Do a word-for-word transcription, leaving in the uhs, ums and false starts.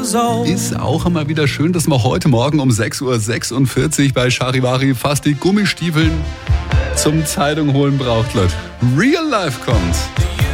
Ist auch immer wieder schön, dass wir heute Morgen um sechs Uhr sechsundvierzig bei Charivari fast die Gummistiefeln zum Zeitung holen braucht, Leute. Real Life kommt.